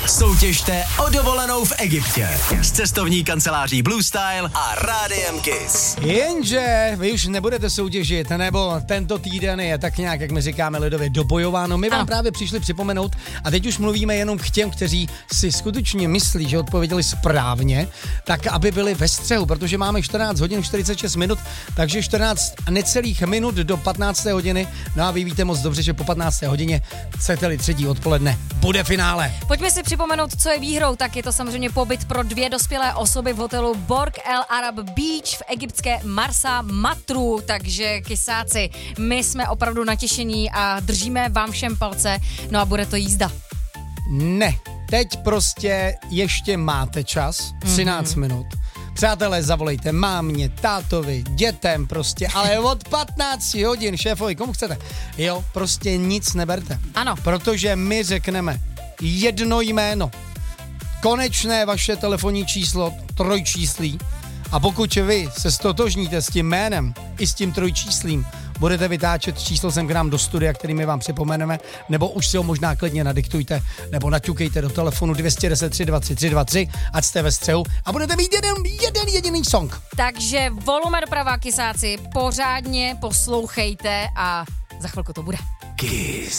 Soutěžte o dovolenou v Egyptě s cestovní kanceláří Blue Style a Rádiem Kiss. Jenže vy už nebudete soutěžit, nebo tento týden je tak nějak, jak my říkáme lidově, dobojováno. My vám právě přišli připomenout a teď už mluvíme jenom k těm, kteří si skutečně myslí, že odpověděli správně, tak aby byli ve střehu, protože máme 14 hodin 46 minut, takže 14 necelých minut do 15. hodiny. No a vy víte moc dobře, že po 15. hodině, chcete-li třetí odpoledne, bude finále. Pojďme si připomenout, co je výhrou, tak je to samozřejmě pobyt pro 2 dospělé osoby v hotelu Borg El Arab Beach v egyptské Marsa Matru, takže kysáci, my jsme opravdu natěšení a držíme vám všem palce, no a bude to jízda. Ne, teď prostě ještě máte čas, 13 minut. Přátelé, zavolejte mámě, tátovi, dětem prostě, ale od 15 hodin, šéfovi, komu chcete. Jo, prostě nic neberte. Ano. Protože my řekneme jedno jméno, konečné vaše telefonní číslo, trojčíslí, a pokud vy se stotožníte s tím jménem i s tím trojčíslím, budete vytáčet číslo sem k nám do studia, který my vám připomeneme, nebo už si ho možná klidně nadiktujte, nebo naťukejte do telefonu 210 323 323, ať jste ve střehu a budete mít jeden jediný song. Takže volume doprava, kysáci, pořádně poslouchejte a za chvilku to bude. Kiss.